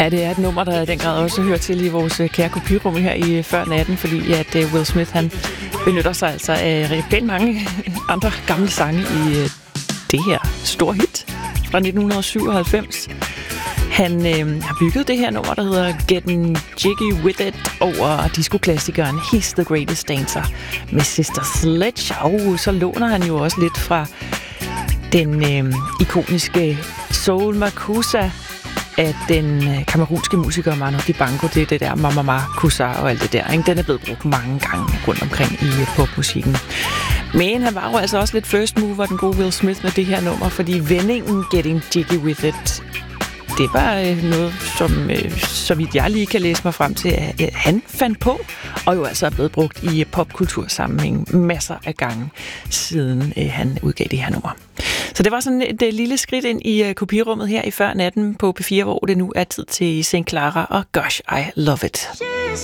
Ja, det er et nummer, der i den grad også hører til i vores kære kopirum her i Før Natten, fordi at Will Smith, han benytter sig altså af pænt mange andre gamle sange i det her store hit fra 1997. Han har bygget det her nummer, der hedder Getting Jiggy With It, over disco-klassikeren He's the Greatest Dancer med Sister Sledge, og så låner han jo også lidt fra den ikoniske Soul Makusa af den kamerunske musiker Manu Dibango. Det er det der Mama Kusa og alt det der, ikke? Den er blevet brugt mange gange rundt omkring i popmusikken. Men han var jo altså også lidt first mover, den gode Will Smith, med det her nummer, fordi vendingen Getting Jiggy With It, det var noget, som så vidt jeg lige kan læse mig frem til, at han fandt på, og jo altså er blevet brugt i popkultursammenhæng masser af gange, siden han udgav det her nummer. Så det var sådan et lille skridt ind i kopirummet her i Før Natten på P4, hvor det nu er tid til St. Clara og Gosh, I Love It.